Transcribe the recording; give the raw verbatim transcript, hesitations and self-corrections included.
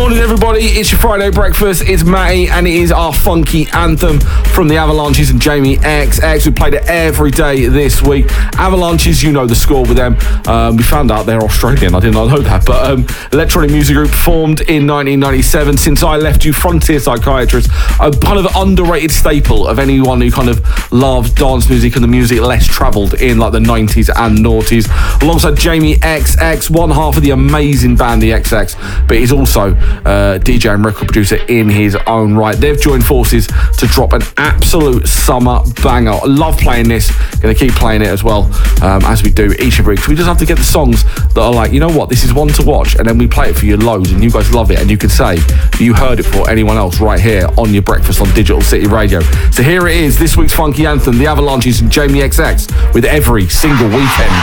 Morning, everybody. It's your Friday breakfast. It's Matty, and it is our funky anthem from the Avalanches and Jamie X X. We played it every day this week. Avalanches, you know the score with them. Um, we found out they're Australian. I did not know that. But um, electronic music group formed in nineteen ninety-seven. Since I Left You, Frontier Psychiatrist, a kind of underrated staple of anyone who kind of loves dance music and the music less travelled in like the nineties and noughties. Alongside Jamie X X, one half of the amazing band The X X, but he's also uh, D J and record producer in his own right. They've joined forces to drop an absolute summer banger. I love playing this. Going to keep playing it as well, um, as we do each and every week. We just have to get the songs that are like, you know what, this is one to watch, and then we play it for you loads, and you guys love it, and you can say you heard it for anyone else right here on your breakfast on Digital City Radio. So here it is, this week's funky anthem, The Avalanches and Jamie X X, with Every Single Weekend.